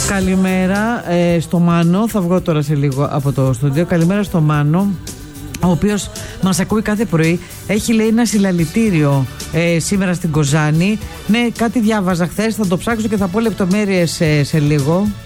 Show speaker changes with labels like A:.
A: Καλημέρα στο Μάνο. Θα βγω τώρα σε λίγο από το στούντιο. Καλημέρα στο Μάνο, ο οποίος μας ακούει κάθε πρωί. Έχει, λέει, ένα συλλαλητήριο σήμερα στην Κοζάνη. Ναι, κάτι διάβαζα χθες, θα το ψάξω και θα πω λεπτομέρειες σε λίγο.